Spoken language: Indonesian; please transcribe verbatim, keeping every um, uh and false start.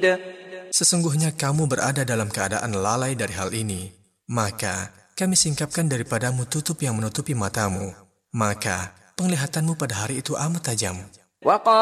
Sesungguhnya kamu berada dalam keadaan lalai dari hal ini, maka kami singkapkan daripadamu tutup yang menutupi matamu, maka penglihatanmu pada hari itu amat tajam.